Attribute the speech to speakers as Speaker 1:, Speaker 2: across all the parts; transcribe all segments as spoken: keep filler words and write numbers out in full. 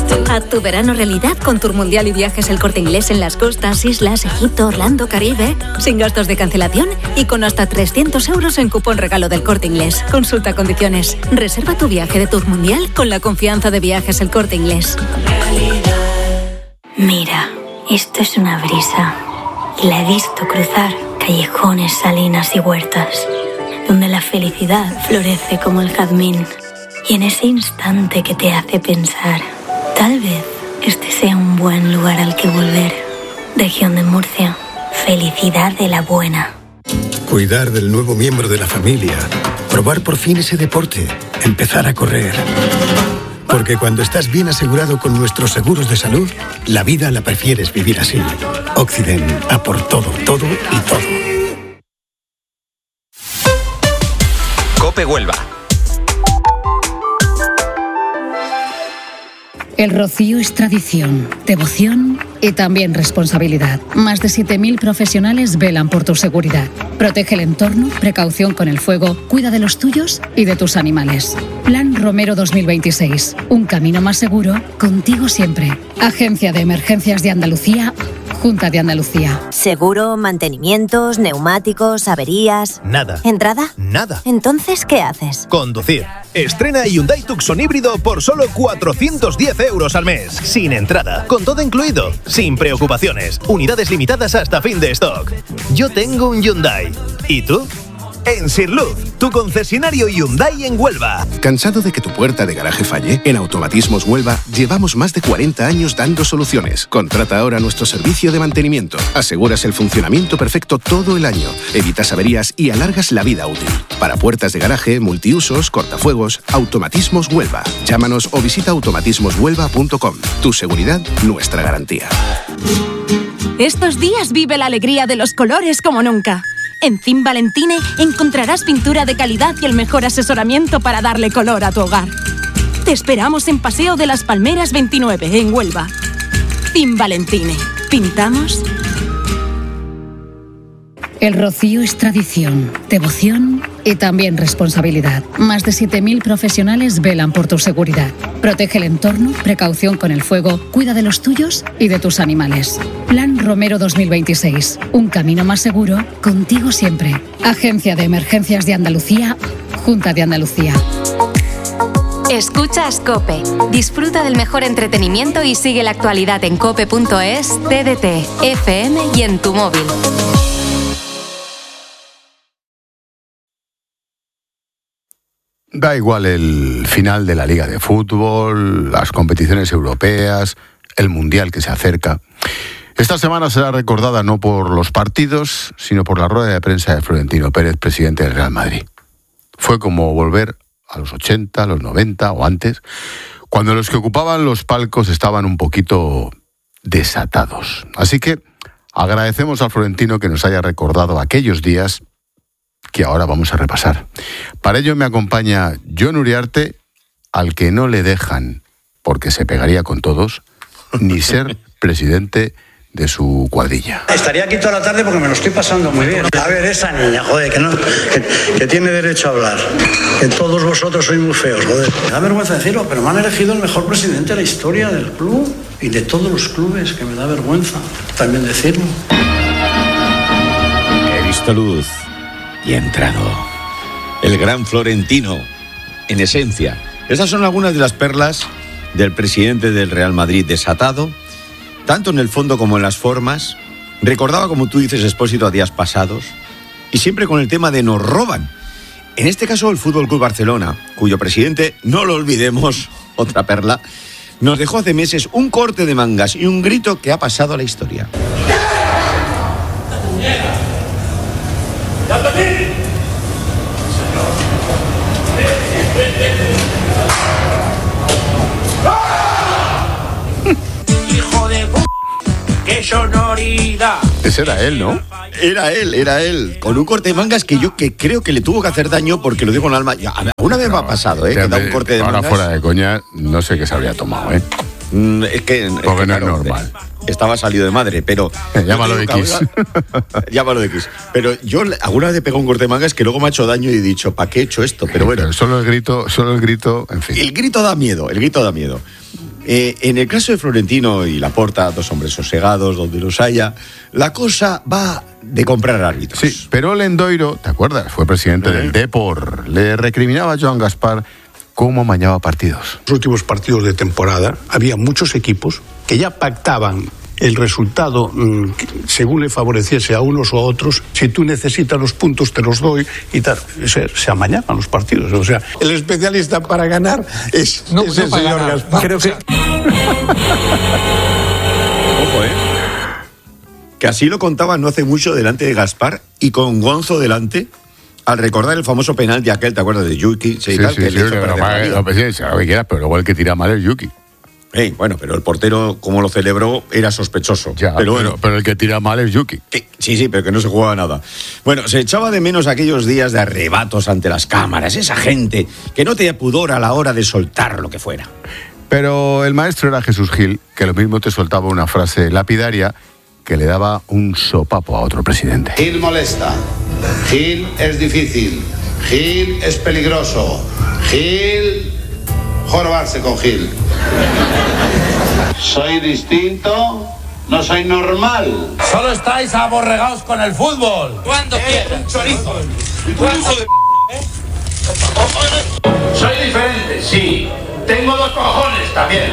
Speaker 1: Haz tu verano realidad con Tour Mundial y Viajes El Corte Inglés en las costas, islas, Egipto, Orlando, Caribe. Sin gastos de cancelación y con hasta trescientos euros en cupón regalo del Corte Inglés. Consulta condiciones. Reserva tu viaje de Tour Mundial con la confianza de Viajes El Corte Inglés.
Speaker 2: Mira, esto es una brisa. Y la he visto cruzar callejones, salinas y huertas, donde la felicidad florece como el jazmín. Y en ese instante que te hace pensar, tal vez este sea un buen lugar al que volver. Región de Murcia. Felicidad de la buena.
Speaker 3: Cuidar del nuevo miembro de la familia. Probar por fin ese deporte. Empezar a correr. Porque cuando estás bien asegurado con nuestros seguros de salud, la vida la prefieres vivir así. Occident, a por todo, todo y todo.
Speaker 4: COPE Huelva.
Speaker 5: El rocío es tradición, devoción y también responsabilidad. Más de siete mil profesionales velan por tu seguridad. Protege el entorno, precaución con el fuego, cuida de los tuyos y de tus animales. Plan Romero dos mil veintiséis. Un camino más seguro, contigo siempre. Agencia de Emergencias de Andalucía, Junta de Andalucía.
Speaker 6: Seguro, mantenimientos, neumáticos, averías...
Speaker 7: Nada.
Speaker 6: ¿Entrada?
Speaker 7: Nada.
Speaker 6: Entonces, ¿qué haces?
Speaker 7: Conducir. Estrena Hyundai Tucson híbrido por solo cuatrocientos diez euros al mes. Sin entrada. Con todo incluido. Sin preocupaciones. Unidades limitadas hasta fin de stock. Yo tengo un Hyundai. ¿Y tú? En Sirluz, tu concesionario Hyundai en Huelva.
Speaker 8: ¿Cansado de que tu puerta de garaje falle? En Automatismos Huelva llevamos más de cuarenta años dando soluciones. Contrata ahora nuestro servicio de mantenimiento. Aseguras el funcionamiento perfecto todo el año. Evitas averías y alargas la vida útil. Para puertas de garaje, multiusos, cortafuegos, Automatismos Huelva. Llámanos o visita automatismos huelva punto com. Tu seguridad, nuestra garantía.
Speaker 9: Estos días vive la alegría de los colores como nunca. En Cim Valentine encontrarás pintura de calidad y el mejor asesoramiento para darle color a tu hogar. Te esperamos en Paseo de las Palmeras veintinueve, en Huelva. Cim Valentine. ¿Pintamos?
Speaker 5: El rocío es tradición, devoción y también responsabilidad. Más de siete mil profesionales velan por tu seguridad. Protege el entorno, precaución con el fuego, cuida de los tuyos y de tus animales. Plan Romero dos mil veintiséis. Un camino más seguro, contigo siempre. Agencia de Emergencias de Andalucía, Junta de Andalucía.
Speaker 10: Escuchas COPE. Disfruta del mejor entretenimiento y sigue la actualidad en cope punto es, T D T, F M y en tu móvil.
Speaker 11: Da igual el final de la Liga de Fútbol, las competiciones europeas, el Mundial que se acerca. Esta semana será recordada no por los partidos, sino por la rueda de prensa de Florentino Pérez, presidente del Real Madrid. Fue como volver a los ochenta, a los noventa o antes, cuando los que ocupaban los palcos estaban un poquito desatados. Así que agradecemos a Florentino que nos haya recordado aquellos días que ahora vamos a repasar. Para ello me acompaña Jon Uriarte, al que no le dejan, porque se pegaría con todos, ni ser presidente de su cuadrilla.
Speaker 12: Estaría aquí toda la tarde porque me lo estoy pasando muy bien. A ver, esa niña, joder, que, no, que, que tiene derecho a hablar. Que todos vosotros sois muy feos, joder. Me da vergüenza decirlo, pero me han elegido el mejor presidente de la historia del club y de todos los clubes, que me da vergüenza también decirlo.
Speaker 13: He visto luz y he entrado. El gran Florentino, en esencia. Estas son algunas de las perlas del presidente del Real Madrid, desatado, tanto en el fondo como en las formas. Recordaba, como tú dices, Expósito, a días pasados, y siempre con el tema de nos roban. En este caso, el F C Barcelona, cuyo presidente, no lo olvidemos, otra perla, nos dejó hace meses un corte de mangas y un grito que ha pasado a la historia.
Speaker 14: Hijo de p***, qué sonoridad.
Speaker 11: Ese era él, ¿no?
Speaker 13: Era él, era él, con un corte de mangas que yo que creo que le tuvo que hacer daño, porque lo digo con el alma. Ya, alguna vez me ha pasado, ¿eh? Que da un corte de
Speaker 11: ahora
Speaker 13: mangas.
Speaker 11: Fuera de coña, no sé qué se habría tomado, ¿eh?
Speaker 13: Mm, es que,
Speaker 11: porque es que, no claro, es normal.
Speaker 13: Estaba salido de madre, pero...
Speaker 11: Llámalo de X.
Speaker 13: Llámalo de X. Pero yo alguna vez he pegado un corte de mangas que luego me ha hecho daño y he dicho, ¿para qué he hecho esto? Pero bueno.
Speaker 11: Pero solo el grito, solo el grito, en fin.
Speaker 13: El grito da miedo, el grito da miedo. eh, en el caso de Florentino y Laporta, dos hombres sosegados, donde los haya, la cosa va de comprar árbitros.
Speaker 11: Sí, pero Lendoiro, ¿te acuerdas? Fue presidente ¿Eh? del Depor. Le recriminaba a Joan Gaspar cómo amañaba partidos.
Speaker 15: En los últimos partidos de temporada había muchos equipos que ya pactaban el resultado mmm, según le favoreciese a unos o a otros. Si tú necesitas los puntos te los doy y tal. Se, se amañaban los partidos. O sea, el especialista para ganar es, no, es no el señor ganar. Gaspar. Creo que...
Speaker 13: Ojo, ¿eh? Que así lo contaba no hace mucho delante de Gaspar y con Gonzo delante, al recordar el famoso penal de aquel, ¿te acuerdas de Yuki? Sí, sí, tal, sí, que sí, le hizo
Speaker 11: pero, pero, no, pues, sí, lo que quieras, pero luego el que tira mal es Yuki.
Speaker 13: Hey, bueno, pero el portero, como lo celebró, era sospechoso.
Speaker 11: Ya, pero, bueno, pero, pero el que tira mal es Yuki.
Speaker 13: Que, sí, sí, pero que no se jugaba nada. Bueno, se echaba de menos aquellos días de arrebatos ante las cámaras, esa gente que no tenía pudor a la hora de soltar lo que fuera.
Speaker 11: Pero el maestro era Jesús Gil, que lo mismo te soltaba una frase lapidaria que le daba un sopapo a otro presidente.
Speaker 16: Gil molesta, Gil es difícil, Gil es peligroso, Gil... jorobarse con Gil. Soy distinto, no soy normal.
Speaker 14: Solo estáis aborregados con el fútbol. ¿Cuándo quieras? Un chorizo. ¿Cuándo de ¿Eh? Soy diferente, sí. Tengo dos cojones también.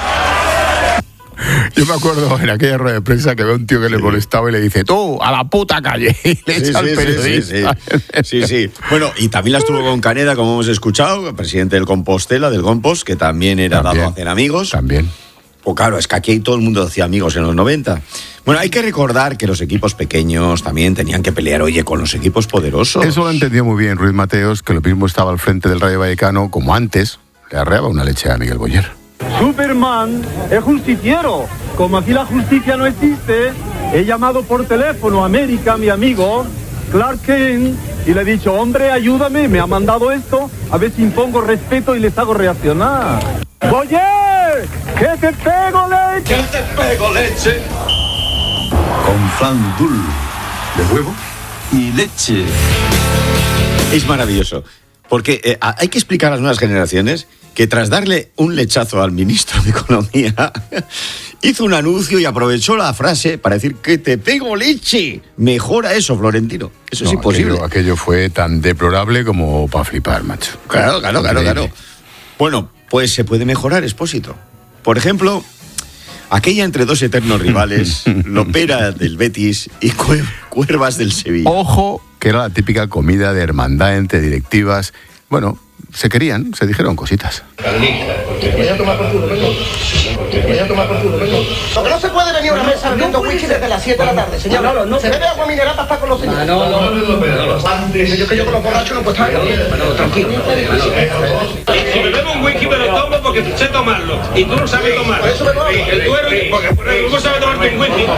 Speaker 11: Yo me acuerdo en aquella rueda de prensa que veo un tío que le molestaba y le dice, tú, a la puta calle, y le
Speaker 13: sí,
Speaker 11: echa
Speaker 13: sí,
Speaker 11: al periodista.
Speaker 13: Sí sí. sí, sí. Bueno, y también las tuvo con Caneda, como hemos escuchado, el presidente del Compostela, del Compost, que también era también, dado a hacer amigos.
Speaker 11: También.
Speaker 13: Pues claro, es que aquí todo el mundo hacía amigos en los noventa. Bueno, hay que recordar que los equipos pequeños también tenían que pelear, oye, con los equipos poderosos.
Speaker 11: Eso lo entendió muy bien Ruiz Mateos, que lo mismo estaba al frente del Rayo Vallecano, como antes, le arreaba una leche a Miguel Boyer.
Speaker 17: Superman es justiciero. Como aquí la justicia no existe, he llamado por teléfono a América, mi amigo Clark Kent, y le he dicho, hombre, ayúdame, me ha mandado esto, a ver si impongo respeto y les hago reaccionar. ¡Oye! ¡Que te pego leche!
Speaker 16: ¡Que te pego leche!
Speaker 18: Con flan dul de huevo y leche.
Speaker 13: Es maravilloso, porque eh, hay que explicar a las nuevas generaciones que tras darle un lechazo al ministro de Economía, hizo un anuncio y aprovechó la frase para decir que te pego leche. Mejora eso, Florentino. Eso no, es imposible.
Speaker 11: Aquello, aquello fue tan deplorable como para flipar, macho.
Speaker 13: Claro, claro, claro, claro. Bueno, pues se puede mejorar, Expósito. Por ejemplo, aquella entre dos eternos rivales, Lopera del Betis y Cuervas del Sevilla.
Speaker 11: Ojo, que era la típica comida de hermandad entre directivas. Bueno, se querían, se dijeron cositas.
Speaker 19: Voy a tomar por culo, vengo. Voy a tomar por culo, vengo. Lo que no se puede venir a una mesa bebiendo whisky desde las siete de la tarde, señor. No, no, no. Se bebe agua mineral para estar con los señores. No, no, no. Antes. Yo que yo con los borrachos no puedo estar. Bueno, tranquilo.
Speaker 14: Si me bebo un whisky me lo tomo porque sé tomarlo. Y tú no sabes tomarlo. Por eso me tomo. Y tú eres, porque tú no sabes tomarte un whisky.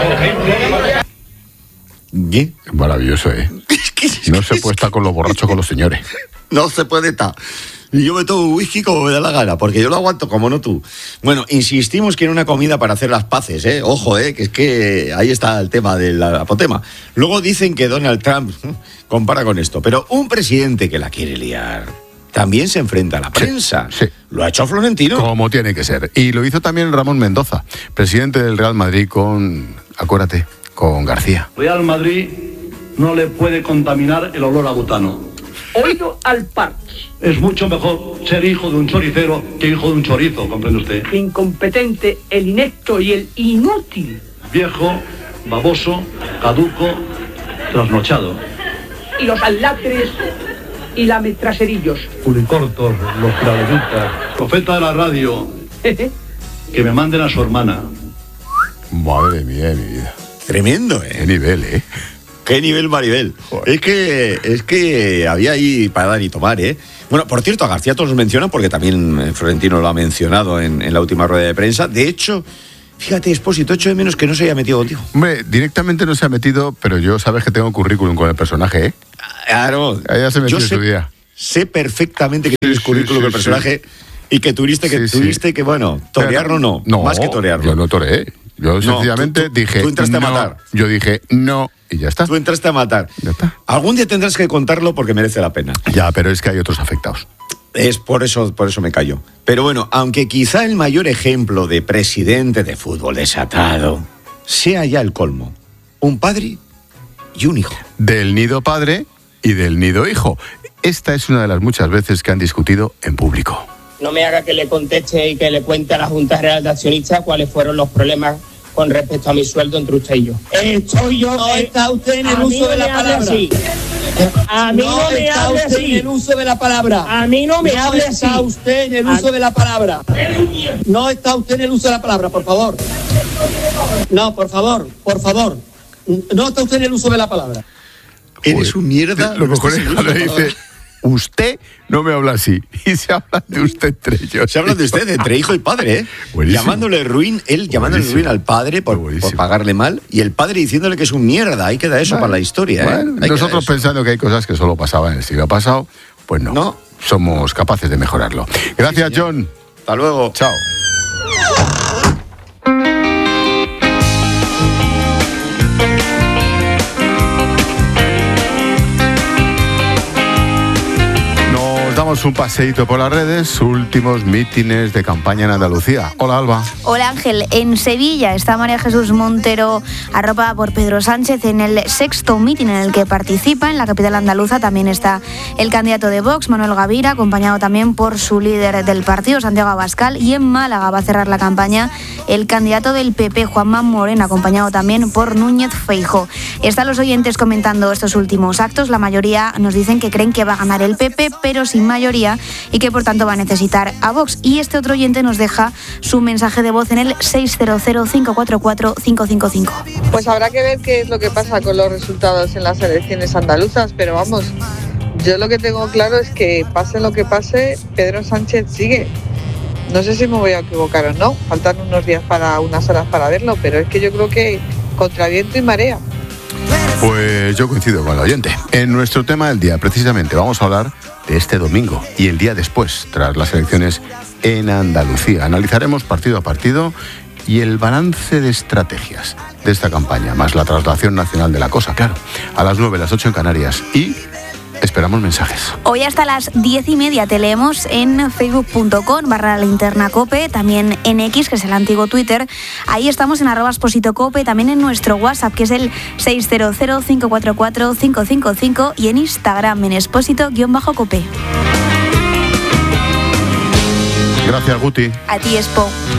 Speaker 13: ¿Qué?
Speaker 11: Maravilloso, ¿eh? No se puede estar con los borrachos con los señores.
Speaker 13: No se puede estar. Y yo me tomo un whisky como me da la gana, porque yo lo aguanto como no tú. Bueno, insistimos que era una comida para hacer las paces, ¿eh? Ojo, ¿eh? Que es que ahí está el tema del apotema. Luego dicen que Donald Trump compara con esto, pero un presidente que la quiere liar también se enfrenta a la prensa.
Speaker 11: Sí, sí.
Speaker 13: Lo ha hecho Florentino.
Speaker 11: Como tiene que ser. Y lo hizo también Ramón Mendoza, presidente del Real Madrid con, acuérdate, con García.
Speaker 20: Real Madrid no le puede contaminar el olor a butano.
Speaker 19: Oído al parque.
Speaker 20: Es mucho mejor ser hijo de un choricero que hijo de un chorizo, ¿comprende usted?
Speaker 19: Incompetente, el inepto y el inútil.
Speaker 20: Viejo, baboso, caduco, trasnochado.
Speaker 19: Y los alatres y lametraserillos.
Speaker 20: Pulicortos, los travelitas. Profeta de la radio. Que me manden a su hermana.
Speaker 11: Madre mía de mi vida.
Speaker 13: Tremendo, ¿eh?
Speaker 11: Qué nivel, ¿eh?
Speaker 13: Qué nivel, Maribel. Es que, es que había ahí para dar y tomar, ¿eh? Bueno, por cierto, a García todos los mencionan porque también Florentino lo ha mencionado en, en la última rueda de prensa. De hecho, fíjate, Expósito, echo de menos que no se haya metido contigo.
Speaker 11: Hombre, directamente no se ha metido, pero yo sabes que tengo currículum con el personaje, ¿eh?
Speaker 13: Claro.
Speaker 11: Allá se metió
Speaker 13: yo
Speaker 11: en
Speaker 13: sé,
Speaker 11: su día.
Speaker 13: Sé perfectamente que
Speaker 11: sí,
Speaker 13: tienes currículum
Speaker 11: sí,
Speaker 13: con el personaje sí. Y que tuviste que, sí, tuviste sí. que bueno, torearlo no,
Speaker 11: no,
Speaker 13: más que torearlo.
Speaker 11: Yo no toreé. Yo sencillamente
Speaker 13: no, tú, tú,
Speaker 11: dije,
Speaker 13: tú entraste
Speaker 11: no,
Speaker 13: a matar.
Speaker 11: Yo dije, no, y ya está.
Speaker 13: Tú entraste a matar.
Speaker 11: Ya está.
Speaker 13: Algún día tendrás que contarlo porque merece la pena.
Speaker 11: Ya, pero es que hay otros afectados.
Speaker 13: Es por eso, por eso me callo. Pero bueno, aunque quizá el mayor ejemplo de presidente de fútbol desatado sea ya el colmo, un padre y un hijo.
Speaker 11: Del nido padre y del nido hijo. Esta es una de las muchas veces que han discutido en público.
Speaker 21: No me haga que le conteste y que le cuente a la Junta Real de Accionistas cuáles fueron los problemas con respecto a mi sueldo entre usted y yo. Estoy yo. No está usted en el uso de la palabra. A mí no me hable así. No está usted en el uso de la palabra. A mí no me hable así. No está usted en el uso de la palabra. No está usted en el uso de la palabra, por favor. No, por favor, por favor. No está usted en el uso de la palabra.
Speaker 13: Eres un mierda.
Speaker 11: Lo mejor es cuando dice, usted no me habla así. Y se habla de usted entre ellos.
Speaker 13: Se habla de usted entre hijo y padre, ¿eh? Buenísimo. Llamándole ruin, él llamándole Buenísimo. ruin al padre por, por pagarle mal, y el padre diciéndole que es un mierda. Ahí queda eso bueno, para la historia, bueno, ¿eh?
Speaker 11: Nosotros pensando que hay cosas que solo pasaban en el siglo pasado, pues no. no. Somos capaces de mejorarlo. Gracias, sí, John.
Speaker 13: Hasta luego.
Speaker 11: Chao. Damos un paseíto por las redes, últimos mítines de campaña en Andalucía. Hola, Alba.
Speaker 22: Hola, Ángel. En Sevilla está María Jesús Montero, arropada por Pedro Sánchez, en el sexto mítin en el que participa. En la capital andaluza también está el candidato de Vox, Manuel Gavira, acompañado también por su líder del partido, Santiago Abascal. Y en Málaga va a cerrar la campaña el candidato del P P, Juanma Moreno, acompañado también por Núñez Feijóo. Están los oyentes comentando estos últimos actos. La mayoría nos dicen que creen que va a ganar el P P, pero sin mayoría, y que por tanto va a necesitar a Vox. Y este otro oyente nos deja su mensaje de voz en el seis cero cero, cinco cuatro cuatro, cinco cinco cinco.
Speaker 23: Pues habrá que ver qué es lo que pasa con los resultados en las elecciones andaluzas, pero vamos, yo lo que tengo claro es que pase lo que pase, Pedro Sánchez sigue. No sé si me voy a equivocar o no, faltan unos días para unas horas para verlo, pero es que yo creo que contra viento y marea.
Speaker 11: Pues yo coincido con el oyente. En nuestro tema del día, precisamente, vamos a hablar de este domingo y el día después, tras las elecciones en Andalucía. Analizaremos partido a partido y el balance de estrategias de esta campaña, más la traslación nacional de la cosa, claro, a las nueve, las ocho en Canarias, y esperamos mensajes.
Speaker 22: Hoy hasta las diez y media te leemos en facebook punto com barra linterna cope, también en X, que es el antiguo Twitter. Ahí estamos en arroba exposito cope, también en nuestro WhatsApp, que es el seis cero cero, cinco cuatro cuatro, cinco cinco cinco, y en Instagram en exposito-cope.
Speaker 11: Gracias, Guti.
Speaker 22: A ti, Expo.